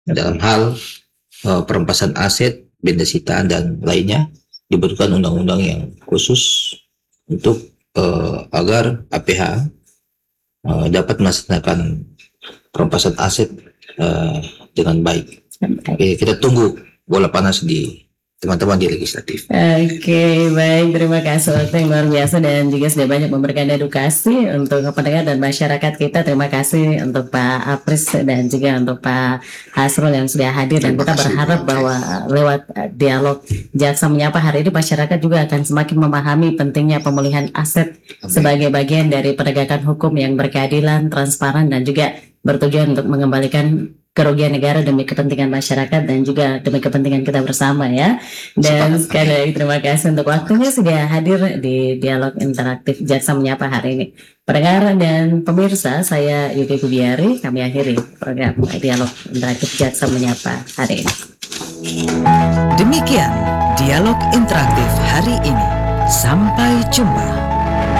dalam hal perampasan aset, benda sitaan dan lainnya dibutuhkan undang-undang yang khusus untuk agar APH dapat melaksanakan perampasan aset dengan baik. Oke, kita tunggu bola panas di teman-teman di legislatif. Oke, baik. Terima kasih waktu yang luar biasa dan juga sudah banyak memberikan edukasi untuk pendengar dan masyarakat kita. Terima kasih untuk Pak Apris dan juga untuk Pak Hasrul yang sudah hadir, dan kita berharap bahwa lewat dialog Jaksa Menyapa hari ini masyarakat juga akan semakin memahami pentingnya pemulihan aset sebagai bagian dari penegakan hukum yang berkeadilan, transparan, dan juga bertujuan untuk mengembalikan kerugian negara demi kepentingan masyarakat dan juga demi kepentingan kita bersama ya. Dan sekali lagi terima kasih untuk waktunya sudah hadir di dialog interaktif Jaksa Menyapa hari ini. Pendengar dan pemirsa, saya Yuki Kubiari, kami akhiri program dialog interaktif Jaksa Menyapa hari ini. Demikian dialog interaktif hari ini. Sampai jumpa.